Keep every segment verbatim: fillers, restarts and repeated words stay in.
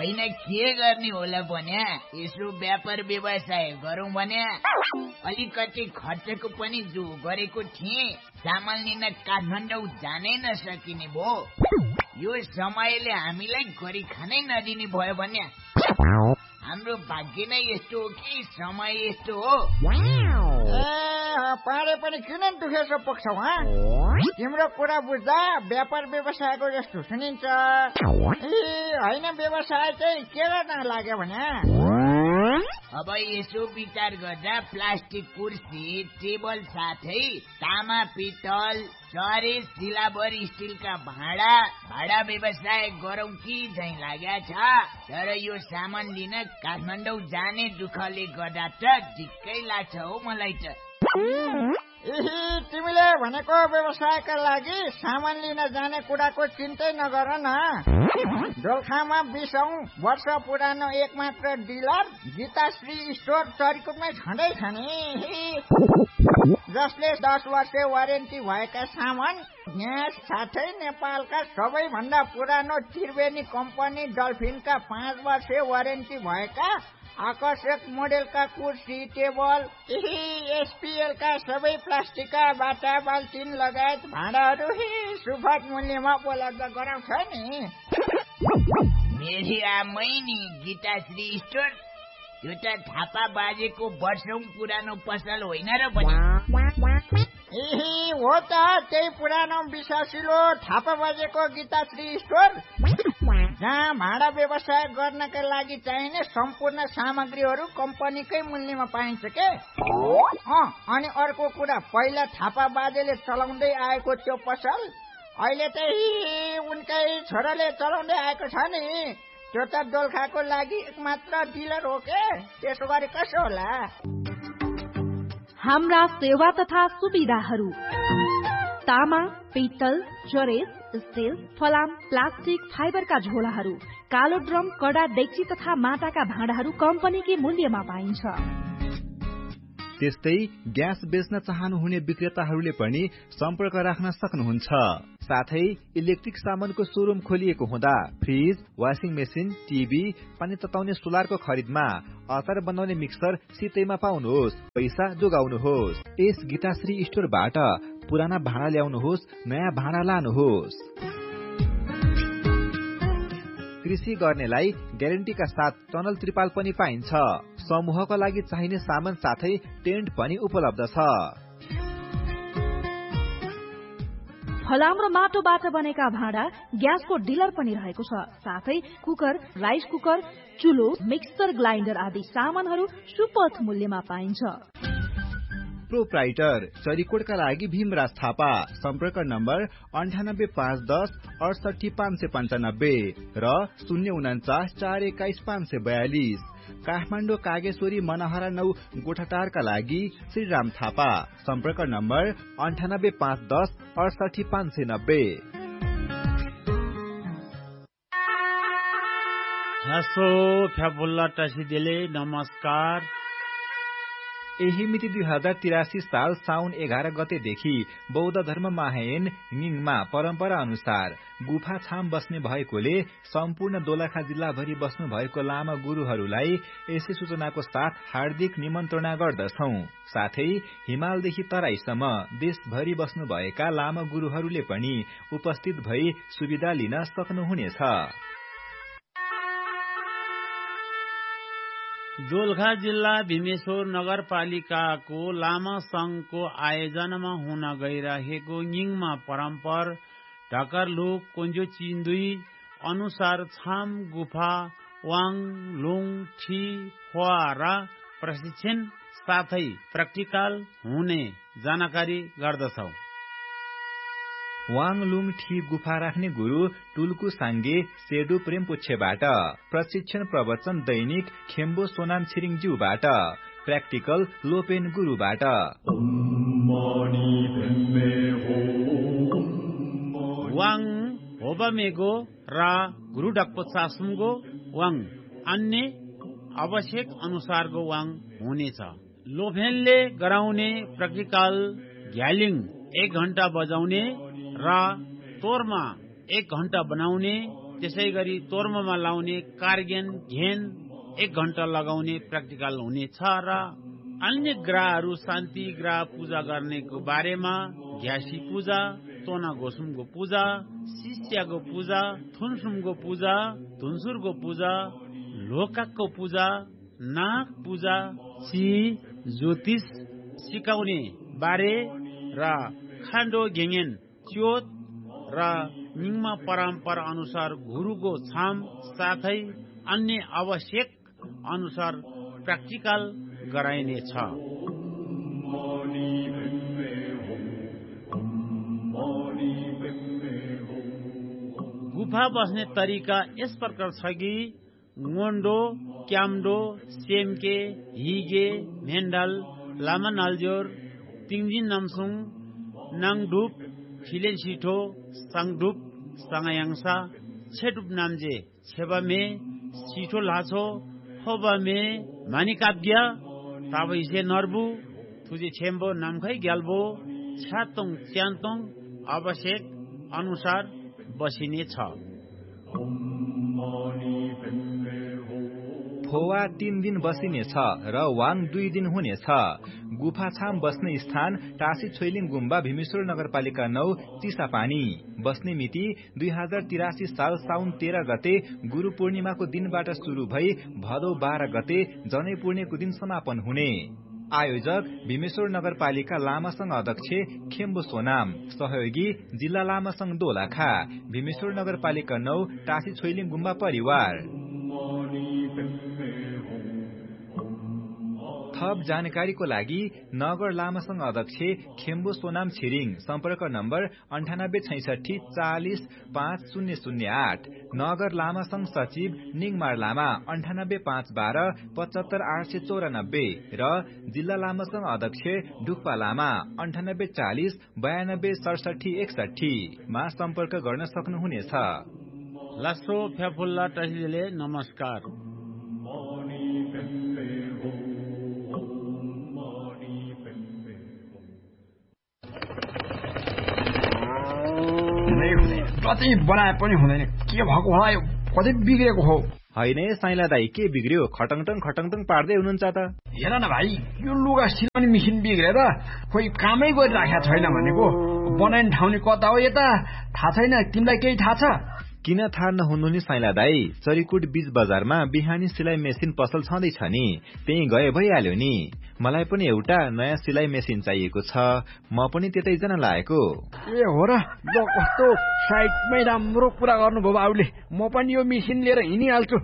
होइन के गर्ने होला भने यसो व्यापार व्यवसाय गरौँ भने अलिकति खर्चको पनि जो गरेको थिएँ सामान लिन काठमाडौँ जानै नसकिने भो। यो समयले हामीलाई गरी खानै नदिने भयो भने हाम्रो भाग्य नै यस्तो हो कि समय यस्तो हो। पारे पनि किन दुखेसो पुग्छौ हा? तिम्रो कुरा बुझ्दा व्यापार व्यवसायको जस्तो सुनिन्छ। ए होइन व्यवसाय चाहिँ के गर्न लाग्यो भने अब यसो विचार गर्दा प्लास्टिक कुर्सी टेबल साथै तामा पित्तल चरे सिलाबर स्टिलका भाँडा भाडा व्यवसाय गरौँ कि झै लाग्या छ। तर यो सामान लिन काठमाडौँ जाने दुःखले गर्दा त झिक्कै लाग्छ हौ मलाई त। तिमीले भनेको व्यवसायका लागि सामान लिन जाने कुराको चिन्तै नगर न। दोलखामा बीसौं वर्ष पुरानो एक मात्र डिलर गीताश्री स्टोर चरिकोटमै छँदै छ नि, जसले दस वर्ष वारेन्टी भएका सामान ग्यास साथै नेपालका सबैभन्दा पुरानो त्रिवेणी कम्पनी डल्फिनका पाँच वर्ष वारेन्टी भएका आकर्षक मोडेलका कुर्सी टेबल एसपीएलका सबै प्लास्टिकका बाटा बाल्टिन लगायत भाँडाहरू सुपथ मूल्यमा उपलब्ध गराउँछ नि। मेरी आमै नि गीताश्री स्टोर यो त थापा बाजेको वर्षौं पुरानो पसल होइन र पनि। ए हो त त्यही पुरानो विश्वासिलो थापा बाजेको गीताश्री स्टोर जहाँ भाडा व्यवसाय गर्नका लागि चाहिने सम्पूर्ण सामग्रीहरू कम्पनीकै मूल्यमा पाइन्छ के। अनि अर्को कुरा, पहिला थापा बाजेले चलाउँदै आएको त्यो पसल अहिले त उनकै छोराले चलाउँदै आएको छ नि। त्यो त दोलखाको लागि एकमात्र डिलर हो के। त्यसो गरे कसो होला? हाम्रा सेवा तथा सुविधाहरू तामा पित्तल चरेस स्टिल फलाम प्लास्टिक फाइबरका झोलाहरू कालो ड्रम कडा डेक्ची तथा माटाका भाँडाहरू कम्पनीकै मूल्यमा पाइन्छ। त्यस्तै ग्यास बेच्न चाहनुहुने विक्रेताहरूले पनि सम्पर्क राख्न सक्नुहुन्छ। साथै इलेक्ट्रिक सामानको शोरूम खोलिएको हुँदा फ्रिज वाशिङ मेसिन टिभी पानी तताउने सोलरको खरिदमा अचार बनाउने मिक्सर सितैमा पाउनुहोस्। पैसा जोगाउनुहोस्। यस गीताश्री स्टोरबाट पुराना भाँडा ल्याउनुहोस्, नयाँ भाँडा लानुहोस्। कृषि गर्नेलाई ग्यारेन्टीका साथ टनल त्रिपाल पनि पाइन्छ। समूहका लागि चाहिने सामान साथै टेन्ट पनि उपलब्ध छ। फलाम र माटोबाट बनेका भाँडा ग्यासको डिलर पनि रहेको छ। साथै cooker rice cooker चुलो mixer grinder आदि सामानहरू सुपथ मूल्यमा पाइन्छ। प्रोप्राइटर चरिकोटका लागि भीमराज थापा। सम्पर्क नम्बर अन्ठानब्बे पाँच दस अडसठी पाँच सय पन्चानब्बे र शून्य उन्चास चार एक्काइस पाँच सय बयालिस। काठमाडौँ कागेश्वरी मनहरा नौ गोठाटारका लागि श्रीराम थापा। सम्पर्क नम्बर अन्ठानब्बे पाँच दस अडसठी पाँच सय नब्बे। नमस्कार। यही मिति दुई हजार तिरासी साल साउन एघार गतेदेखि बौद्ध धर्म महायन निङमा परम्परा अनुसार गुफा छाम बस्ने भएकोले सम्पूर्ण दोलखा जिल्लाभरि बस्नु भएको लामा गुरूहरूलाई यसै सूचनाको साथ हार्दिक निमन्त्रणा गर्दछौ। साथै हिमालदेखि तराईसम्म देशभरि बस्नु भएका लामा गुरूहरूले पनि उपस्थित भई सुविधा लिन सक्नुहुनेछ। दोलखा जिल्ला भीमेश्वर नगरपालिकाको लामा संघको आयोजनामा हुन गइरहेको निङमा परम्पर ढकरलुक कोन्जो चिन्दुई अनुसार छाम गुफा वाङ लुङ ठी फुवारा प्रशिक्षण साथै प्र्याक्टिकल हुने जानकारी गर्दछौ। वाङलुङ ठी गुफा राख्ने गुरु टुल्कु साङ्गे सेडु प्रेमपुच्छेबाट, प्रशिक्षण प्रवचन दैनिक खेम्बो सोनाम छिरिङज्यूबाट, प्र्याक्टिकल लोपेन गुरुबाट। वाङ होबमेगो र गुरु डक्पो सासुङगो वाङ अन्य आवश्यक अनुसारको वाङ हुनेछ। लोफेनले गराउने प्र्याक्टिकल घ्यालिङ एक घण्टा बजाउने र तोरमा एक घण्टा बनाउने त्यसै गरी तोर्ममा लाउने कार्गेन घेन एक घण्टा लगाउने प्र्याक्टिकल हुनेछ र अन्य ग्रहहरू शान्ति ग्रह पूजा गर्नेको बारेमा घ्यासी पूजा, तोना गोसुमको पूजा, शिष्यको पूजा, थुनसुमको पूजा, धुन्सुरको पूजा, लोकाकको पूजा, नाग पूजा, सी ज्योतिष सिकाउने बारे र खान्डो घेङेन च्योत र निङमा परम्परा अनुसार गुरुको छाम साथै अन्य आवश्यक अनुसार प्र्याक्टिकल गराइनेछ। गुफा बस्ने तरिका यस प्रकार छ कि ngondo, क्याम्डो, सेमके, हिगे, भेन्डल, लामा नालजोर, तिङजिन नामसुङ, नाङडुप, खिलेन सिठो, साङडुप, साङायाङसा, छेडुप नाम्जे, छेबामे, सिठो लाछो, फोबामे, मानिकाब्य, ताबैसे नर्बु, थुजे छेम्बो नामखै ग्याल्बो, छ्यातोङ च्यान्तोङ आवश्यक अनुसार बसिनेछ। फोवा तीन दिन बसिनेछ र वाङ दुई दिन हुनेछ। गुफा छाम बस्ने स्थान टासी छोइलिङ गुम्बा भीमेश्वर नगरपालिका नौ चिसापानी। बस्ने मिति दुई हजार तिरासी साल साउन तेह्र गते गुरु पूर्णिमाको दिनबाट शुरू भई भदौ बाह्र गते जनै पूर्णेको दिन समापन हुने। आयोजक भीमेश्वर नगरपालिका लामासंघ अध्यक्ष खेम्बो सोनाम, सहयोगी जिल्ला लामासंघ दोलखा, भीमेश्वर नगरपालिका नौ टासी छोइलिङ गुम्बा परिवार। थप जानकारीको लागि नगर लामासंघ अध्यक्ष खेम्बो सोनाम छिरिङ, सम्पर्क नम्बर अन्ठानब्बे छैसठी चालिस पाँच शून्य शून्य आठ। नगर लामासंघ सचिव निङमार लामा अन्ठानब्बे पाँच बाह्र पचहत्तर आठ सय चौरानब्बे र जिल्ला लामासंघ अध्यक्ष ढुक्पा लामा अन्ठानब्बे चालिस बयानब्बे सडसठी एकसठी मा सम्पर्क गर्न सक्नुहुनेछ। लास्रो फ्याफुल्ला टसीले नमस्कार। कतै बनाए पनि हुँदैन, के भएको होला, यो कतै बिग्रेको हो। होइन साइला दाई, के बिग्रियो? खटङटङ खटङटङ पार्दै हुनुहुन्छ त। हेर न भाइ, यो लुगा सिलाउने मेसिन बिग्रेर खोइ कामै गरिराखेको छैन भनेको। बनाउने ठाउँले कता हो यता थाहा छैन, तिमीलाई केही थाहा छ? किन थाहा नहुनु नि साइला दाई, चरीकोट बीच बजारमा बिहानी सिलाइ मेसिन पसल छँदैछ नि, त्यही गए भइहाल्यो नि। मलाई पनि एउटा नयाँ सिलाइ मेसिन चाहिएको छ, म पनि त्यतै जान लागेको। ए हो र, ल कस्तो साइडमै राम्रो कुरा गर्नुभयो बाबुले, म पनि यो मेसिन लिएर हिँडिहाल्छु।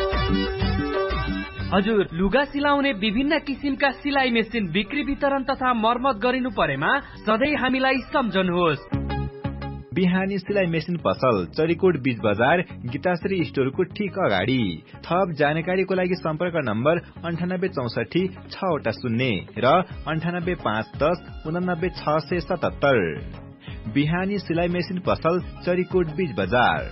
हजुर, लुगा सिलाउने विभिन्न किसिमका सिलाइ मेसिन बिक्री वितरण तथा मर्मत गरिनु परेमा सधैँ हामीलाई सम्झनुहोस्। बिहानी सिलाइ मेसिन पसल, चरीकोट बीच बजार, गीताश्री स्टोरको ठीक अगाडि। थप जानकारीको लागि सम्पर्क नम्बर अन्ठानब्बे चौसठी छवटा शून्य र अन्ठानब्बे पाँच दस उनानब्बे छ सय सतहत्तर। बिहानी सिलाइ मेसिन पसल, चरीकोट बीच बजार।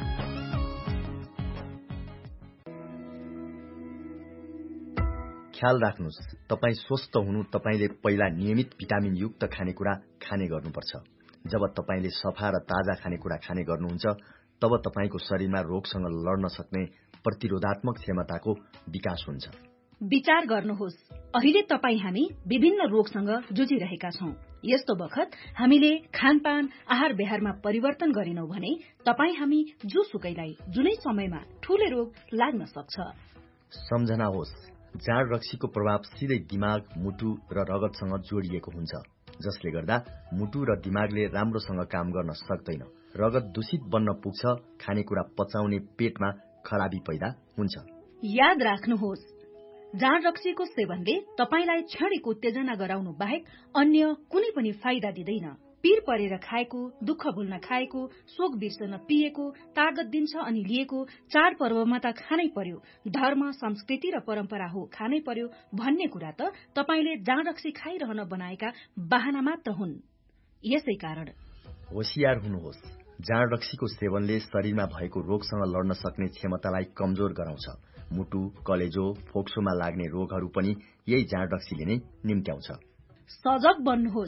ख्याल राख्नुहोस्, तपाई स्वस्थ हुनु तपाईले पहिला नियमित भिटामिन युक्त खानेकुरा खाने गर्नुपर्छ। जब तपाईले सफा र ताजा खानेकुरा खाने गर्नुहुन्छ, तब तपाईको शरीरमा रोगसँग लड्न सक्ने प्रतिरोधात्मक क्षमताको विकास हुन्छ। विचार गर्नुहोस्, अहिले तपाई हामी विभिन्न रोगसँग जुझिरहेका छौं। यस्तो बखत हामीले खानपान आहार व्यवहारमा परिवर्तन गरिनौं भने तपाई हामी जोसुकैलाई जुनै समयमा ठूले रोग लाग्न सक्छ। सम्झना होस्, जाँड रक्सीको प्रभाव सिधै दिमाग, मुटु र रगतसँग जोडिएको हुन्छ, जसले गर्दा मुटु र दिमागले राम्रोसँग काम गर्न सक्दैन। रगत दूषित बन्न पुग्छ, खानेकुरा पचाउने पेटमा खराबी पैदा हुन्छ। याद राख्नुहोस्, जाँड रक्सीको सेवनले तपाईलाई क्षणिक उत्तेजना गराउनु बाहेक अन्य कुनै पनि फाइदा दिँदैन। पीर परेर खाएको, दुःख भुल्न खाएको, शोक बिर्सन पिएको, तागत दिन्छ अनि लिएको, चाडपर्वमा त खानै पर्यो, धर्म संस्कृति र परम्परा हो खानै पर्यो भन्ने कुरा त तपाईले जाँड रक्सी खाइरहन बनाएका बहाना मात्र हुन्। यसै कारण होशियार हुनुहोस्, जाँड रक्सीको सेवनले शरीरमा भएको रोगसँग लड्न सक्ने क्षमतालाई कमजोर गराउँछ। मुटु, कलेजो, फोक्सोमा लाग्ने रोगहरू पनि यही जाँड रक्सीले नै निम्त्याउँछ। सजग बन्नुहोस्,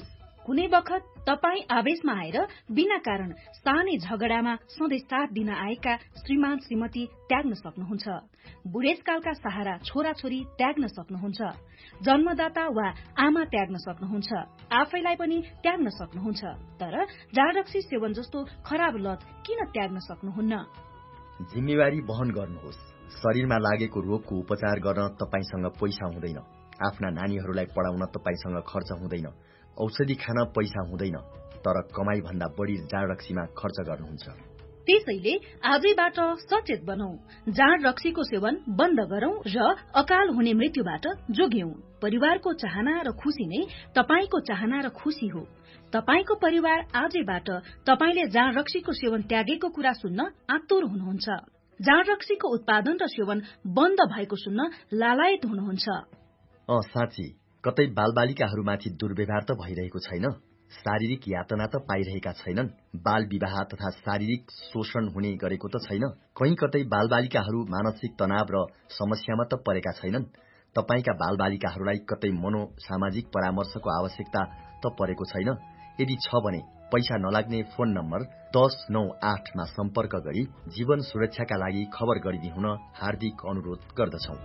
कुनै बखत तपाई आवेशमा आएर बिना कारण सानै झगडामा सधैँ साथ दिन आएका श्रीमान श्रीमती त्याग्न सक्नुहुन्छ। बुढेसकालका सहारा छोराछोरी त्याग्न सक्नुहुन्छ। जन्मदाता वा आमा त्याग्न सक्नुहुन्छ। आफैलाई पनि त्याग्न सक्नुहुन्छ। तर जाँडरक्सी सेवन जस्तो खराब लत किन त्याग्न सक्नुहुन्न? जिम्मेवारी वहन गर्नुहोस्। शरीरमा लागेको रोगको उपचार गर्न तपाईसँग पैसा हुँदैन। आफ्ना नानीहरूलाई पढाउन तपाईसँग खर्च हुँदैन। औषधि खान पैसा हुँदैन। तर कमाई भन्दा बढी जाँडरक्सीमा खर्च गर्नुहुन्छ। त्यसैले आजैबाट सचेत बनौं। जाँड रक्सीको सेवन बन्द गरौं र अकाल हुने मृत्युबाट जोग्यौं। परिवारको चाहना र खुशी नै तपाईको चाहना र खुशी हो। तपाईको परिवार आजैबाट तपाईले जाँड रक्सीको सेवन त्यागेको कुरा सुन्न आतुर हुनुहुन्छ। जाँड रक्सीको उत्पादन र सेवन बन्द भएको सुन्न लालायत हुनुहुन्छ। अँ साँच्ची, कतै बालबालिकाहरूमाथि दुर्व्यवहार त भइरहेको छैन? शारीरिक यातना त पाइरहेका छैनन्? बाल विवाह तथा शारीरिक शोषण हुने गरेको त छैन? कहीँ कतै बालबालिकाहरू मानसिक तनाव र समस्यामा त परेका छैनन्? तपाईका बालबालिकाहरूलाई कतै मनोसामाजिक परामर्शको आवश्यकता त परेको छैन? यदि छ भने पैसा नलाग्ने फोन नम्बर दस नौ आठमा सम्पर्क गरी जीवन सुरक्षाका लागि खबर गरिदिनुहुन हार्दिक अनुरोध गर्दछौं।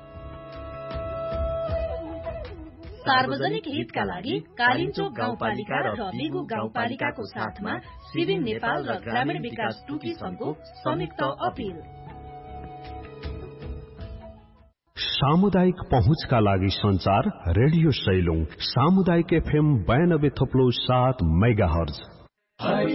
सार्वजनिक हितका लागि कालिन्चोक गाउँपालिका र बेगु गाउँपालिकाको साथमा सिभिल नेपाल र ग्रामीण विकास टुकी संघको संयुक्त अपील। सामुदायिक पहुँचका लागि संचार रेडियो सैलुङ सामुदायिक एफएम बयानब्बे थप्लो सात मेगा हर्ज।